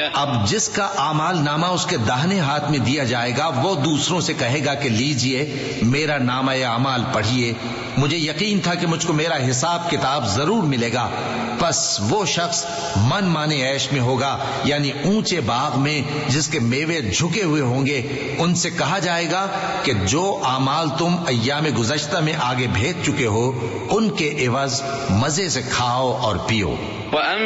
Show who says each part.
Speaker 1: अब जिसका आमाल नामा उसके दाहिने हाथ में दिया जाएगा वो दूसरों से कहेगा कि लीजिए मेरा नामा या अमाल पढ़िए, मुझे यकीन था कि मुझको मेरा हिसाब किताब जरूर मिलेगा। बस वो शख्स मन माने ऐश में होगा, यानी ऊंचे बाग में जिसके मेवे झुके हुए होंगे। उनसे कहा जाएगा कि जो आमाल तुम अय्याम गुज़श्ता में आगे भेज चुके हो उनके एवज मजे से खाओ और पियो।